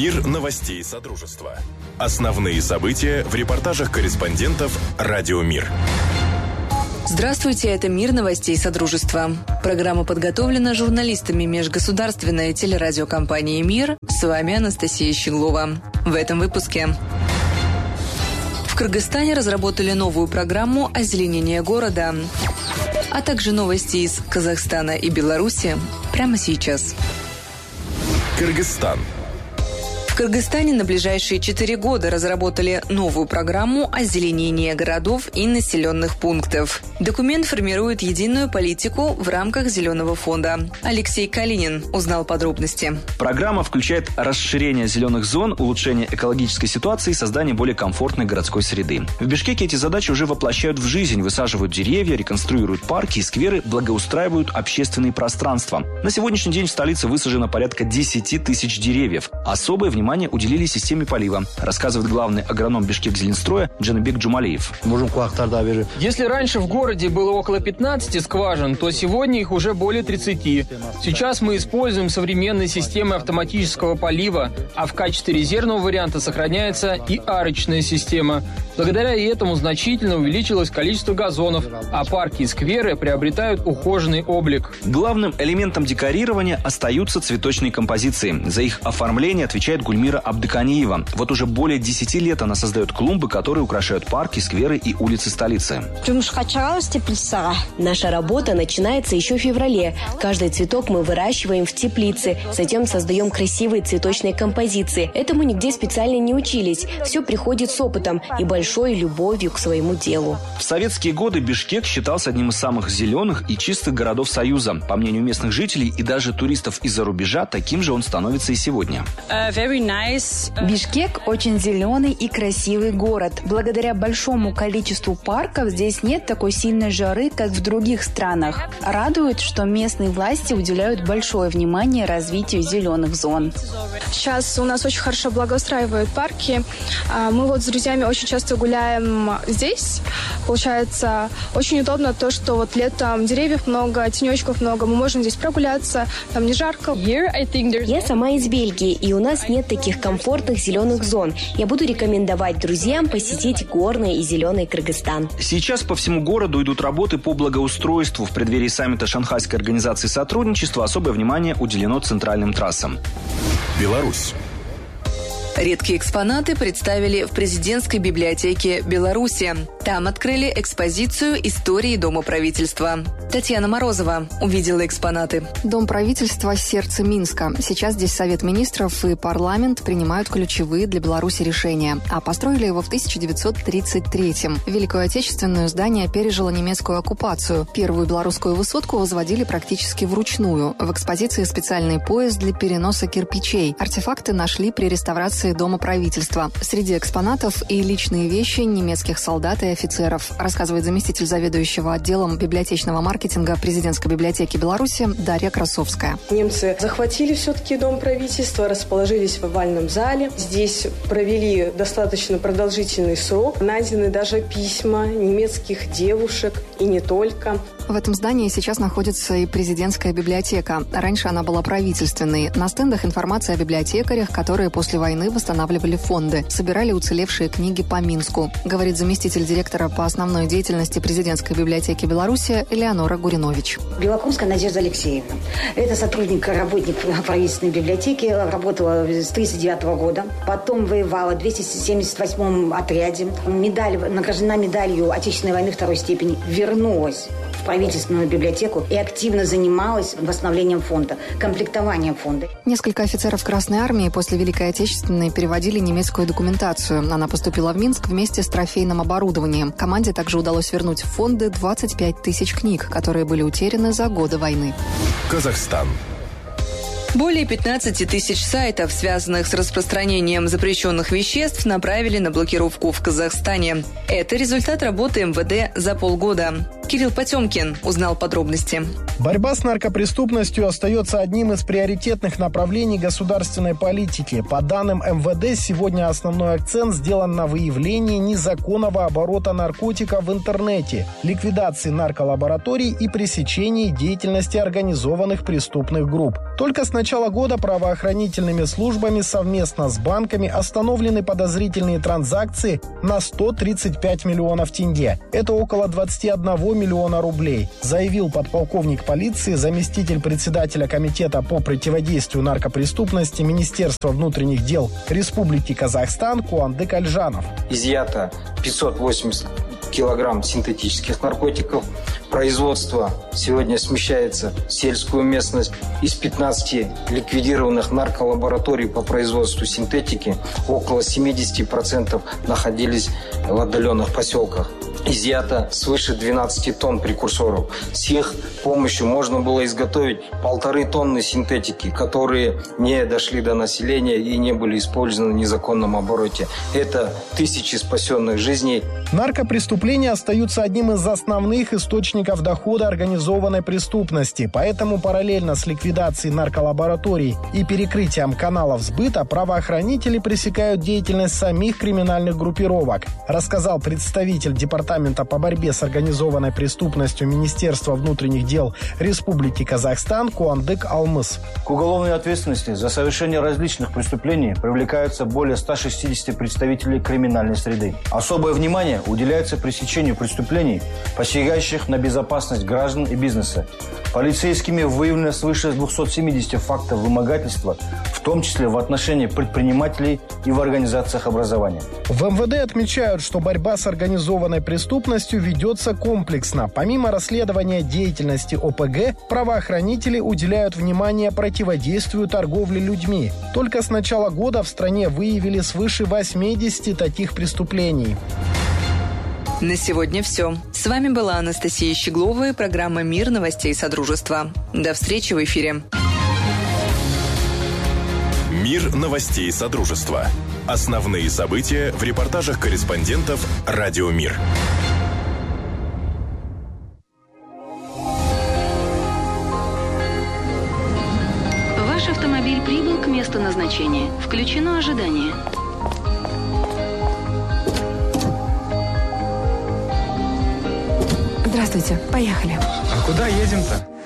Мир новостей Содружества. Основные события в репортажах корреспондентов «Радио Мир». Здравствуйте, это «Мир новостей Содружества». Программа подготовлена журналистами межгосударственной телерадиокомпании «Мир». С вами Анастасия Щеглова. В этом выпуске. В Кыргызстане разработали новую программу озеленения города. А также новости из Казахстана и Беларуси прямо сейчас. Кыргызстан. В Кыргызстане на ближайшие 4 года разработали новую программу озеленения городов и населенных пунктов. Документ формирует единую политику в рамках Зеленого фонда. Алексей Калинин узнал подробности. Программа включает расширение зеленых зон, улучшение экологической ситуации и создание более комфортной городской среды. В Бишкеке эти задачи уже воплощают в жизнь, высаживают деревья, реконструируют парки и скверы, благоустраивают общественные пространства. На сегодняшний день в столице высажено порядка 10 тысяч деревьев. Особое внимание уделили системе полива, рассказывает главный агроном Бишкекзеленстроя Джаныбек Джумалиев. Если раньше в городе было около 15 скважин, то сегодня их уже более 30. Сейчас мы используем современные системы автоматического полива, а в качестве резервного варианта сохраняется и арочная система. Благодаря этому значительно увеличилось количество газонов, а парки и скверы приобретают ухоженный облик. Главным элементом декорирования остаются цветочные композиции. За их оформление отвечает Гульмира Абдыканиева. Вот уже более 10 лет она создает клумбы, которые украшают парки, скверы и улицы столицы. Наша работа начинается еще в феврале. Каждый цветок мы выращиваем в теплице, затем создаем красивые цветочные композиции. Этому нигде специально не учились. Все приходит с опытом и большой любовью к своему делу. В советские годы Бишкек считался одним из самых зеленых и чистых городов Союза. По мнению местных жителей и даже туристов из-за рубежа, таким же он становится и сегодня. Бишкек очень зеленый и красивый город. Благодаря большому количеству парков здесь нет такой сильной жары, как в других странах. Радует, что местные власти уделяют большое внимание развитию зеленых зон. Сейчас у нас очень хорошо благоустраивают парки. Мы вот с друзьями очень часто гуляем здесь. Получается, очень удобно то, что вот летом деревьев много, тенечков много. Мы можем здесь прогуляться, там не жарко. Я сама из Бельгии, и у нас нет таких комфортных зеленых зон. Я буду рекомендовать друзьям посетить горный и зеленый Кыргызстан. Сейчас по всему городу идут работы по благоустройству. В преддверии саммита Шанхайской организации сотрудничества особое внимание уделено центральным трассам. Беларусь. Редкие экспонаты представили в президентской библиотеке Беларуси. Там открыли экспозицию истории Дома правительства. Татьяна Морозова увидела экспонаты. Дом правительства – сердце Минска. Сейчас здесь Совет министров и парламент принимают ключевые для Беларуси решения. А построили его в 1933-м. Великую Отечественную здание пережило немецкую оккупацию. Первую белорусскую высотку возводили практически вручную. В экспозиции специальный пояс для переноса кирпичей. Артефакты нашли при реставрации Дома правительства. Среди экспонатов и личные вещи немецких солдат и офицеров, рассказывает заместитель заведующего отделом библиотечного маркетинга президентской библиотеки Беларуси Дарья Красовская. Немцы захватили все-таки Дом правительства, расположились в овальном зале. Здесь провели достаточно продолжительный срок. Найдены даже письма немецких девушек и не только. В этом здании сейчас находится и президентская библиотека. Раньше она была правительственной. На стендах информация о библиотекарях, которые после войны восстанавливали фонды, собирали уцелевшие книги по Минску, говорит заместитель директора по основной деятельности президентской библиотеки Беларуси Элеонора Гуринович. Белокурская Надежда Алексеевна. Это работник правительственной библиотеки, работала с 1939 года. Потом воевала в 278-м отряде. Награждена медалью Отечественной войны второй степени. Вернулась в правительственную библиотеку и активно занималась восстановлением фонда, комплектованием фонда. Несколько офицеров Красной Армии после Великой Отечественной переводили немецкую документацию. Она поступила в Минск вместе с трофейным оборудованием. Команде также удалось вернуть в фонды 25 тысяч книг, которые были утеряны за годы войны. Казахстан. Более 15 тысяч сайтов, связанных с распространением запрещенных веществ, направили на блокировку в Казахстане. Это результат работы МВД за полгода. Кирилл Потемкин узнал подробности. Борьба с наркопреступностью остается одним из приоритетных направлений государственной политики. По данным МВД, сегодня основной акцент сделан на выявлении незаконного оборота наркотиков в интернете, ликвидации нарколабораторий и пресечении деятельности организованных преступных групп. Только с начала года правоохранительными службами совместно с банками остановлены подозрительные транзакции на 135 миллионов тенге. Это около 21 миллиона рублей, заявил подполковник полиции, заместитель председателя Комитета по противодействию наркопреступности Министерства внутренних дел Республики Казахстан Куандык Альжанов. Изъято 580 килограмм синтетических наркотиков. Производство сегодня смещается в сельскую местность. Из 15 ликвидированных нарколабораторий по производству синтетики около 70% находились в отдаленных поселках. Изъято свыше 12 тонн прекурсоров. С их помощью можно было изготовить 1,5 тонны синтетики, которые не дошли до населения и не были использованы в незаконном обороте. Это тысячи спасенных жизней. Наркопреступления остаются одним из основных источников дохода организованной преступности. Поэтому параллельно с ликвидацией нарколабораторий и перекрытием каналов сбыта правоохранители пресекают деятельность самих криминальных группировок, рассказал представитель Департамента по борьбе с организованной преступностью Министерства внутренних дел Республики Казахстан Куандык Алмыс. К уголовной ответственности за совершение различных преступлений привлекаются более 160 представителей криминальной среды. Особое внимание уделяется пресечению преступлений, посягающих на безопасность граждан и бизнеса. Полицейскими выявлено свыше 270 фактов вымогательства, в том числе в отношении предпринимателей и в организациях образования. В МВД отмечают, что борьба с организованной преступностью ведется комплексно. Помимо расследования деятельности ОПГ, правоохранители уделяют внимание противодействию торговле людьми. Только с начала года в стране выявили свыше 80 таких преступлений. На сегодня все. С вами была Анастасия Щеглова и программа «Мир новостей Содружества». До встречи в эфире. Мир новостей Содружества. Основные события в репортажах корреспондентов «Радио Мир». Ваш автомобиль прибыл к месту назначения. Включено ожидание. Здравствуйте, поехали. А куда едем-то?